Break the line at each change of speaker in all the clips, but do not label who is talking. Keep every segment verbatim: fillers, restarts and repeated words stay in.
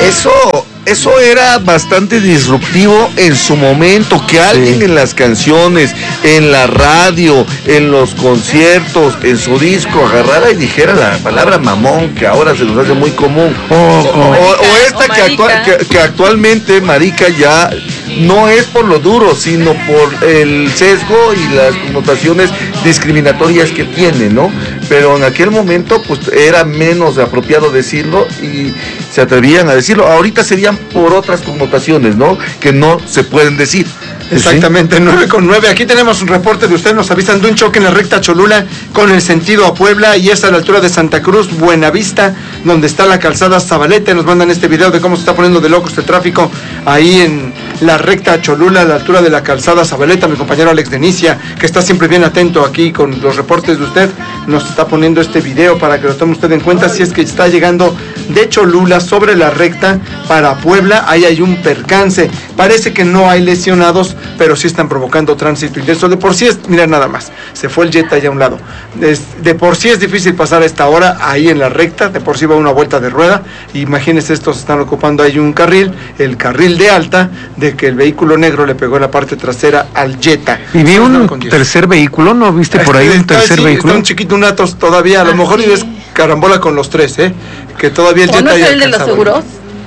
Eso, eso era bastante disruptivo en su momento, que alguien sí. en las canciones, en la radio, en los conciertos, en su disco, agarrara y dijera la palabra mamón, que ahora se nos hace muy común. O, o, o, marica, o esta o que, actua, que, que actualmente, marica, ya no es por lo duro, sino por el sesgo y las connotaciones discriminatorias que tiene, ¿no? Pero en aquel momento, pues, era menos apropiado decirlo y se atrevían a decirlo. Ahorita serían por otras connotaciones, ¿no? Que no se pueden decir.
Exactamente, ¿sí? nueve con nueve. Aquí tenemos un reporte de ustedes, nos avisan de un choque en la recta Cholula con el sentido a Puebla y es a la altura de Santa Cruz, Buenavista, donde está la calzada Zabaleta. Nos mandan este video de cómo se está poniendo de loco este tráfico ahí en la recta Cholula, a la altura de la calzada Zabaleta. Mi compañero Alex Denicia, que está siempre bien atento aquí con los reportes de usted, nos está poniendo este video para que lo tome usted en cuenta. Si es que está llegando de Cholula sobre la recta para Puebla, ahí hay un percance. Parece que no hay lesionados, pero sí están provocando tránsito intenso. De por sí es, mira nada más, se fue el Jetta allá a un lado. De, de por sí es difícil pasar a esta hora ahí en la recta, de por sí va una vuelta de rueda. Imagínense, estos están ocupando ahí un carril, el carril de alta, de que el vehículo negro le pegó en la parte trasera al Jetta.
Y vi un tercer vehículo, ¿no viste por ahí un tercer
sí,
vehículo?
Está un chiquito, un Atos todavía, a lo mejor y ves carambola con los tres, ¿eh? Que todavía el Jetta...
¿O no es el de los seguros?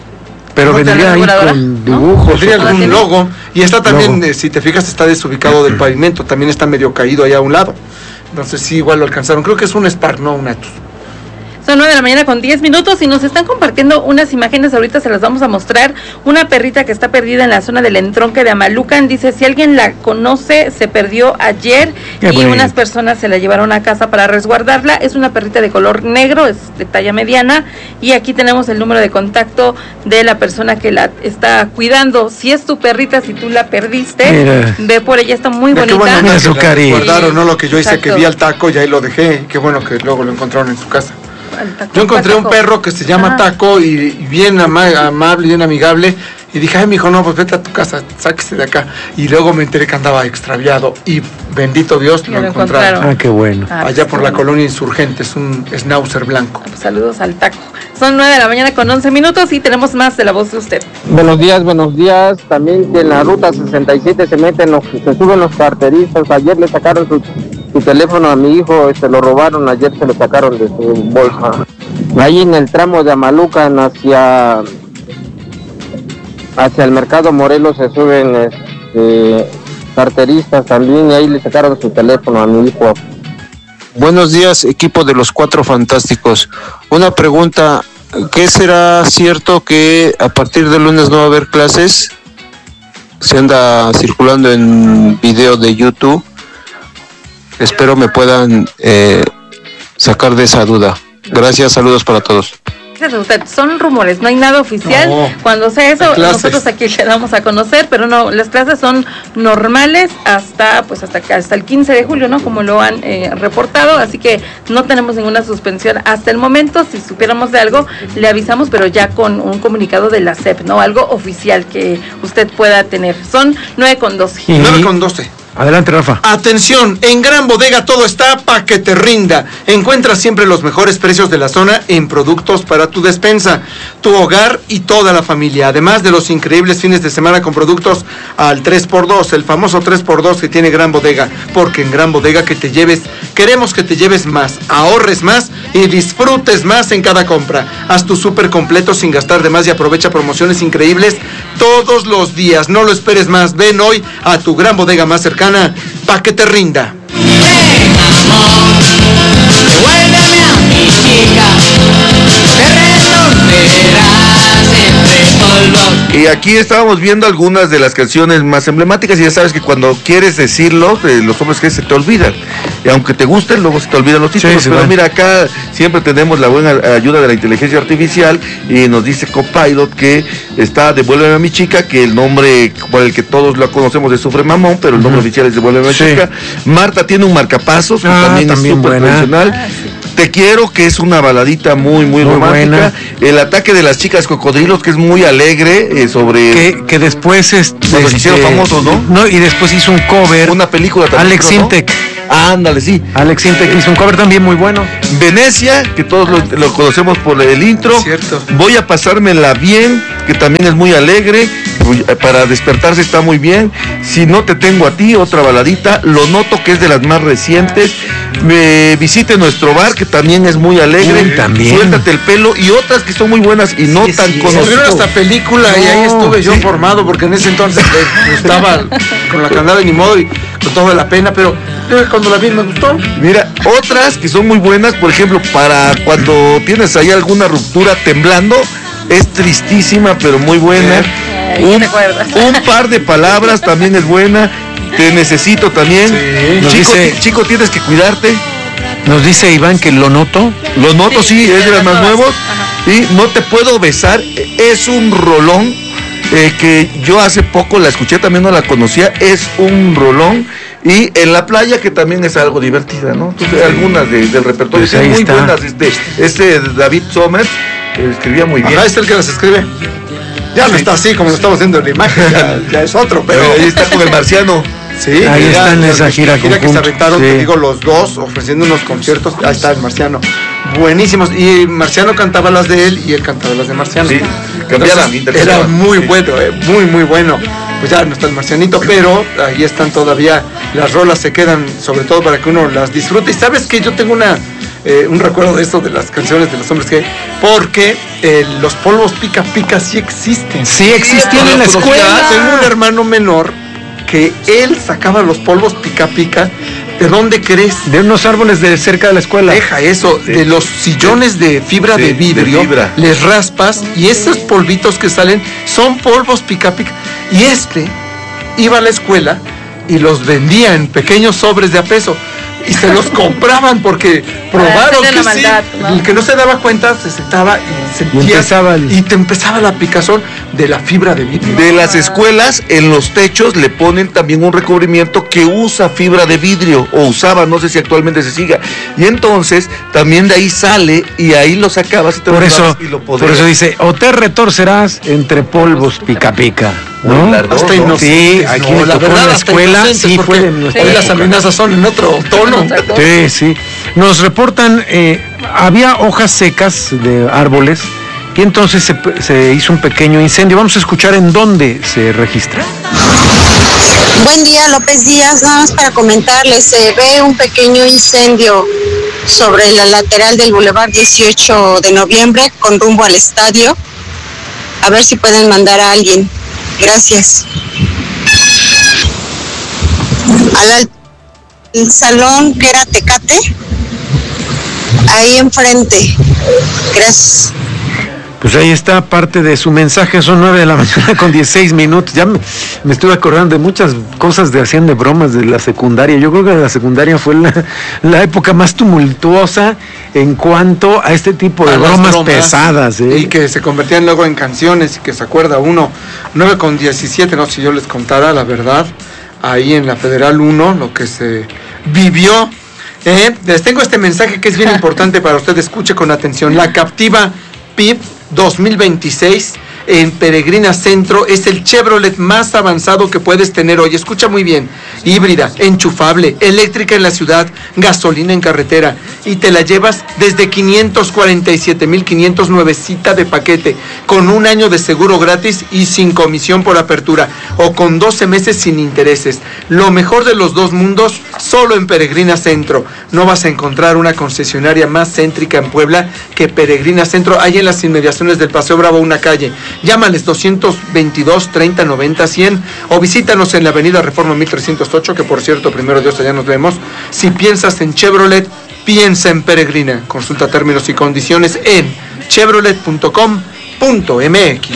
Pero vendría ahí con dibujos,
vendría algún logo, y está también, eh, si te fijas, está desubicado del pavimento, también está medio caído allá a un lado, entonces sí, igual lo alcanzaron, creo que es un Spark, no un Atos.
Son nueve de la mañana con diez minutos y nos están compartiendo unas imágenes, ahorita se las vamos a mostrar. Una perrita que está perdida en la zona del entronque de Amalucan, dice, si alguien la conoce, se perdió ayer Qué y bueno. unas personas se la llevaron a casa para resguardarla. Es una perrita de color negro, es de talla mediana, y aquí tenemos el número de contacto de la persona que la está cuidando. Si es tu perrita, si tú la perdiste, Mira. ve por ella, está muy Mira, bonita.
Qué bueno,
su cariño.
Guardaron, ¿no? Lo que yo hice, Exacto. que vi al taco y ahí lo dejé, qué bueno que luego lo encontraron en su casa. Yo encontré un perro que se llama ah. Taco y, y bien ama, amable, bien amigable, y dije, ay, mijo, no, pues vete a tu casa, sáquese de acá. Y luego me enteré que andaba extraviado y bendito Dios lo, lo encontraron. encontraron.
Ah, qué bueno.
Ah,
Allá por la colonia Insurgente, es un schnauzer blanco.
Pues saludos al Taco. Son nueve de la mañana con once minutos y tenemos más de la voz de usted.
Buenos días, buenos días. También que en la ruta sesenta y siete se meten los, se suben los carteristas. Ayer le sacaron su, su teléfono a mi hijo, se lo robaron, ayer se lo sacaron de su bolsa. Ahí en el tramo de Amalucan hacia hacia el mercado Morelos se suben este, carteristas también, y ahí le sacaron su teléfono a mi hijo.
Buenos días, equipo de los Cuatro Fantásticos. Una pregunta, ¿qué será cierto que a partir del lunes no va a haber clases? Se anda circulando en video de YouTube. Espero me puedan eh, sacar de esa duda. Gracias, saludos para todos.
Gracias a usted. Son rumores, no hay nada oficial. No, Cuando sea eso, nosotros aquí le damos a conocer, pero no, las clases son normales hasta pues hasta hasta el quince de julio, ¿no? Como lo han eh, reportado, así que no tenemos ninguna suspensión hasta el momento. Si supiéramos de algo, le avisamos, pero ya con un comunicado de la S E P, ¿no? Algo oficial que usted pueda tener. Son nueve con doce.
nueve con doce.
Adelante, Rafa.
Atención, en Gran Bodega todo está para que te rinda. Encuentra siempre los mejores precios de la zona en productos para tu despensa, tu hogar y toda la familia. Además de los increíbles fines de semana con productos al tres por dos, el famoso tres por dos que tiene Gran Bodega. Porque en Gran Bodega que te lleves, queremos que te lleves más, ahorres más y disfrutes más en cada compra. Haz tu súper completo sin gastar de más y aprovecha promociones increíbles todos los días. No lo esperes más, ven hoy a tu Gran Bodega más cercana para que te rinda.
Hey, amor, devuélveme a mi chica, te resolverás entre polvos.
Y aquí estábamos viendo algunas de las canciones más emblemáticas, y ya sabes que cuando quieres decirlo, eh, los hombres que se te olvidan, y aunque te gusten, luego se te olvidan los títulos. Sí, pero mira, acá siempre tenemos la buena ayuda de la inteligencia artificial, y nos dice Copilot que está Devuélveme a mi chica, que el nombre por el que todos la conocemos es Sufre Mamón, pero el nombre uh-huh. oficial es Devuélveme a mi sí. chica. Marta tiene un marcapasos, que ah, también, también es súper tradicional. Ah, sí. Te quiero, que es una baladita muy, muy, muy romántica. Buena. El ataque de las chicas cocodrilos, que es muy alegre, eh, sobre...
Que, que después... Este,
los hicieron famosos, ¿no?
No, y después hizo un cover.
Una película también.
Alex Sintek.
¿No? Ándale, sí.
Alex Intec hizo un cover también muy bueno.
Venecia, que todos lo, lo conocemos por el intro.
Cierto.
Voy a pasármela bien, que también es muy alegre. Para despertarse está muy bien. Si no te tengo a ti, otra baladita. Lo noto, que es de las más recientes. Me visite nuestro bar, que también es muy alegre.
Uy, también.
Suéltate el pelo, y otras que son muy buenas y no
Sí,
tan
sí,
conocidas.
Tuvieron hasta película y ahí estuve yo
sí.
formado, porque en ese entonces me gustaba con la candada ni modo y con toda la pena, pero yo cuando la vi me gustó.
Mira, otras que son muy buenas, por ejemplo, para cuando tienes ahí alguna ruptura, Temblando, es tristísima, pero muy buena.
Ay,
Un,
¿te acuerdas?
un par de palabras también es buena. Te necesito también.
Sí.
Nos
Chico,
dice-
ti- chico, tienes que cuidarte.
Nos dice Iván que lo noto.
Lo noto, sí,
Sí,
es de
de
las más
todas.
nuevos.
Ajá.
Y No te puedo besar, es un rolón. eh, que yo hace poco la escuché, también no la conocía. Es un rolón. Y En la playa, que también es algo divertida, ¿no? Entonces, algunas de- del repertorio
Pues
son
ahí
muy
está.
buenas. Este, este David Sommer eh, escribía muy bien.
Ajá, es el que las escribe. Ya no está así como lo estamos viendo en la imagen, ya, ya es otro, pero...
Pero ahí está con el marciano.
Sí,
Ahí
ya-
está en
ya-
esa gira
la gira que se
conjunto,
aventaron,
sí.
te digo, los dos ofreciendo unos conciertos. Ahí está el Marciano, buenísimos. Y Marciano cantaba las de él y él cantaba las de Marciano.
Sí, cambiaban,
Entonces,
intercambiaban.
era muy
Sí.
bueno, eh, muy muy bueno. Pues ya no está el Marcianito, pero ahí están todavía, las rolas se quedan, sobre todo para que uno las disfrute. Y sabes que yo tengo una eh, un recuerdo de esto de las canciones de los hombres que, porque eh, los polvos pica pica sí existen.
Sí, existían
¿no
en la
lo conocías?
escuela.
Tengo un hermano menor que él sacaba los polvos pica pica. ¿De dónde crees?
De unos árboles de cerca de la escuela.
Deja eso,
Sí.
de los sillones de fibra
Sí,
de
de
vidrio,
fibra.
les raspas y esos polvitos que salen son polvos pica pica. Y este iba a la escuela y los vendía en pequeños sobres de a peso. Y se los compraban porque probaron
hacerle
que
la maldad,
sí.
¿no?
El que no se daba cuenta se sentaba y sentía.
Y empezaba el-
y te empezaba la picazón de la fibra de vidrio.
De las escuelas, en los techos le ponen también un recubrimiento que usa fibra de vidrio, o usaba, no sé si actualmente se siga. Y entonces también de ahí sale y ahí lo sacabas y te
Por
lo
eso,
dabas y lo
por
podías.
eso dice, o te retorcerás entre polvos pica pica. ¿no?
Muy largo.
Hasta
No,
inocentes,
sí, aquí
no,
me
la
tocó en
verdad,
la
hasta
escuela,
inocentes,
sí,
porque
fue de nuestra
hoy las
época.
amenazas son en otro tono.
Sí, sí. Nos reportan, eh, había hojas secas de árboles y entonces se, se hizo un pequeño incendio. Vamos a escuchar en dónde se registra.
Buen día, López Díaz. Nada más para comentarles, se ve un pequeño incendio sobre la lateral del Boulevard dieciocho de noviembre con rumbo al estadio. A ver si pueden mandar a alguien. Gracias. Al al- el salón que era Tecate, ahí enfrente. Gracias.
Pues ahí está parte de su mensaje, son nueve de la mañana con dieciséis minutos. Ya me, me estuve acordando de muchas cosas de hacían de bromas de la secundaria. Yo creo que la secundaria fue la, la época más tumultuosa en cuanto a este tipo de
A las
bromas,
bromas,
pesadas. ¿eh?
Y que se convertían luego en canciones y que se acuerda uno. nueve con diecisiete, no sé si yo les contara la verdad, ahí en la Federal uno, lo que se vivió. Eh, les tengo este mensaje que es bien importante para usted, escuche con atención. La Captiva P I B dos mil veintiséis en Peregrina Centro es el Chevrolet más avanzado que puedes tener hoy. Escucha muy bien: híbrida, enchufable, eléctrica en la ciudad, gasolina en carretera, y te la llevas desde quinientos cuarenta y siete mil quinientos, nuevecita de paquete, con un año de seguro gratis y sin comisión por apertura, o con doce meses sin intereses. Lo mejor de los dos mundos, solo en Peregrina Centro. No vas a encontrar una concesionaria más céntrica en Puebla que Peregrina Centro, ahí en las inmediaciones del Paseo Bravo, una calle. Llámales doscientos veintidós, treinta, noventa, cien, o visítanos en la avenida Reforma mil trescientos ocho, que por cierto, primero Dios, allá nos vemos. Si piensas en Chevrolet, piensa en Peregrina. Consulta términos y condiciones en chevrolet punto com punto m x.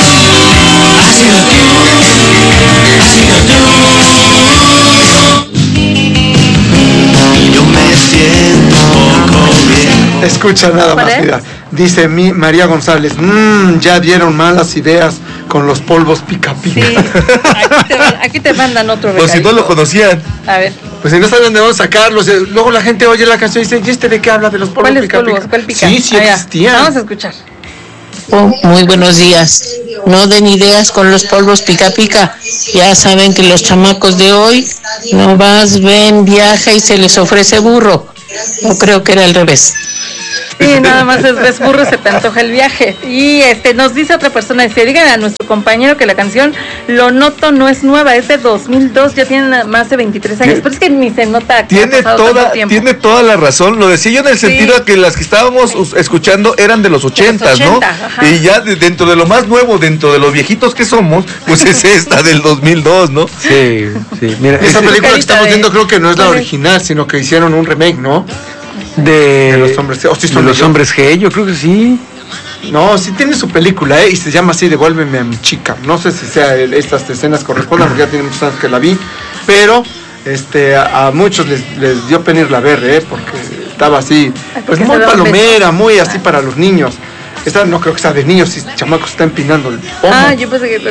Yo me siento un poco bien.
Escucha nada
¿Cuál
más,
es?
mira. Dice mi María González, mmm, ya dieron malas ideas con los polvos pica pica.
Sí, aquí te, van- aquí te mandan otro
Pues si no
recadito.
lo conocían.
A ver,
Pues si no saben de dónde sacarlos, eh, luego la gente oye la canción y dice, ¿y este de qué habla? De los polvos
¿cuáles
pica
polvos?
pica.
¿Cuál pica?
Sí, sí
Ah, ya.
existían.
Vamos a escuchar.
equipo, muy buenos días. No den ideas con los polvos pica pica. Ya saben que los chamacos de hoy no más ven, viaja y se les ofrece burro. No creo que era al revés.
Sí, nada más es ves burro, se te antoja el viaje. Y este nos dice otra persona, dice, digan a nuestro compañero que la canción Lo Noto no es nueva, es de dos mil dos, ya tiene más de veintitrés años, pero es que ni se nota que
tiene
ha pasado
toda
tanto tiempo.
Tiene toda la razón, lo decía yo en el
Sí.
sentido de que las que estábamos us- escuchando eran de los ochentas, ¿no?
ochenta, ajá.
Y ya de- dentro de lo más nuevo, dentro de los viejitos que somos, pues es esta del dos mil dos, ¿no?
Sí, sí, mira,
Esa
ese-
película que estamos
de-
viendo creo que no es la
¿cuál es?
original, sino que hicieron un remake, ¿no?
de,
De los hombres G, o sí
de
son
los
ellos.
hombres G, yo creo que sí.
No, sí tiene su película, ¿eh? Y se llama así, Devuélveme a mi chica. No sé si sea el- estas escenas correspondan, porque ya tiene muchos años que la vi, pero este a, a muchos les, les dio pena irla a ver, ¿eh? Porque estaba así,
Ay,
pues
porque
muy
se daban
palomera, muy así para los niños. Esta no creo que sea de niños, si chamacos está empinando el pomo.
Ah, yo pensé que...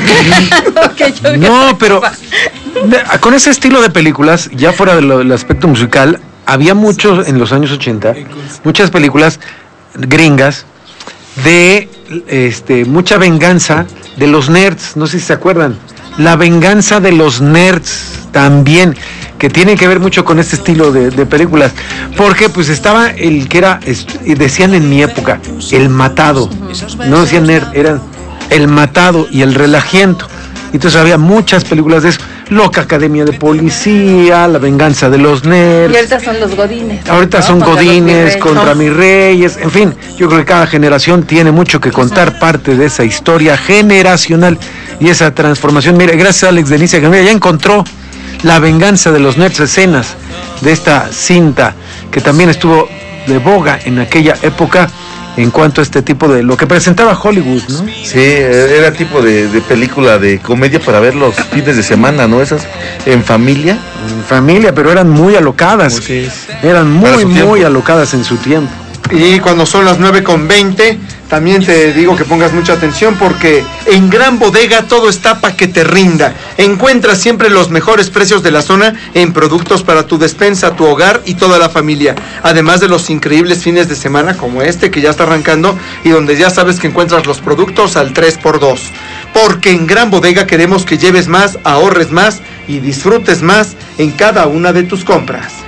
Ok, yo-
No, pero de- con ese estilo de películas, ya fuera del del aspecto musical, había muchos en los años ochenta, muchas películas gringas de este mucha venganza de los nerds, no sé si se acuerdan, la venganza de los nerds también, que tiene que ver mucho con este estilo de, de películas, porque pues estaba el que era, es- y decían en mi época, el matado, no decían nerd, eran el matado y el relajiento. Entonces había muchas películas de eso, Loca Academia de Policía, La Venganza de los
Y
Nerds.
ahorita son los godines.
Ahorita
¿no?
son
Contra los
godines
virreyes,
contra
¿no?
mis reyes, en fin, yo creo que cada generación tiene mucho que contar, parte de esa historia generacional y esa transformación. Mire, gracias a Alex Denicia, que mira, ya encontró La Venganza de los Nerds, escenas de esta cinta que también estuvo de boga en aquella época en cuanto a este tipo de lo que presentaba Hollywood, ¿no?
Sí, era tipo de, de película de comedia para ver los fines de semana, ¿no? Esas en familia.
En familia, pero eran muy alocadas,
Sí.
eran
Para
muy,
su
muy
tiempo.
alocadas en su tiempo.
Y cuando son las nueve con veinte, también te digo que pongas mucha atención porque en Gran Bodega todo está para que te rinda. Encuentras siempre los mejores precios de la zona en productos para tu despensa, tu hogar y toda la familia. Además de los increíbles fines de semana como este que ya está arrancando y donde ya sabes que encuentras los productos al tres por dos. Porque en Gran Bodega queremos que lleves más, ahorres más y disfrutes más en cada una de tus compras.